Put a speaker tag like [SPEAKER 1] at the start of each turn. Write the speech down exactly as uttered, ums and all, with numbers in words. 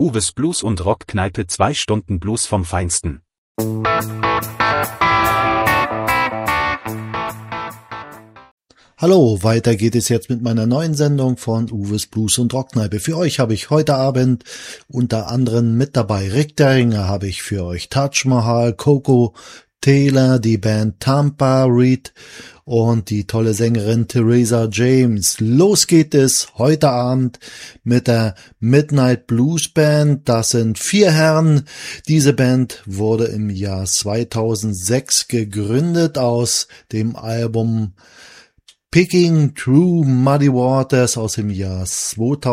[SPEAKER 1] Uwes Blues und Rockkneipe, zwei Stunden Blues vom Feinsten.
[SPEAKER 2] Hallo, weiter geht es jetzt mit meiner neuen Sendung von Uwes Blues und Rockkneipe. Für euch habe ich heute Abend unter anderem mit dabei Rick Derringer, habe ich für euch Taj Mahal, Coco Taylor, die Band Tampa Reed und die tolle Sängerin Theresa James. Los geht es heute Abend mit der Midnight Blues Band. Das sind vier Herren. Diese Band wurde im Jahr zweitausendsechs gegründet aus dem Album Picking Through Muddy Waters aus dem Jahr zweitausend.